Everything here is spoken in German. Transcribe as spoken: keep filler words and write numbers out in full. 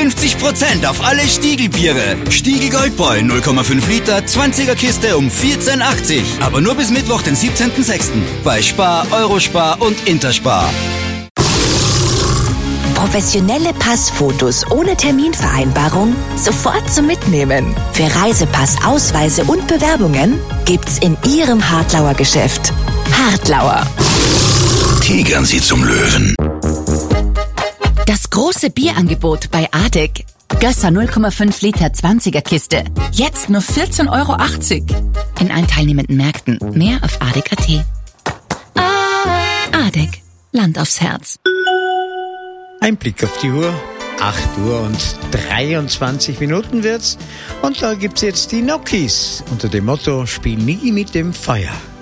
fünfzig Prozent auf alle Stiegelbiere. Stiegel Goldbräu null Komma fünf Liter, zwanziger Kiste um vierzehn achtzig. Aber nur bis Mittwoch, den siebzehnten sechsten bei Spar, Eurospar und Interspar. Professionelle Passfotos ohne Terminvereinbarung sofort zum Mitnehmen. Für Reisepass, Ausweise und Bewerbungen gibt's in Ihrem Hartlauer Geschäft. Hartlauer. Tigern Sie zum Löwen. Das große Bierangebot bei Adek. Gösser null Komma fünf Liter zwanziger Kiste. Jetzt nur vierzehn Euro achtzig. In allen teilnehmenden Märkten. Mehr auf adek punkt at. Adek. Land aufs Herz. Ein Blick auf die Uhr. acht Uhr und dreiundzwanzig Minuten wird's. Und da gibt's jetzt die Nokis unter dem Motto: Spiel nie mit dem Feuer.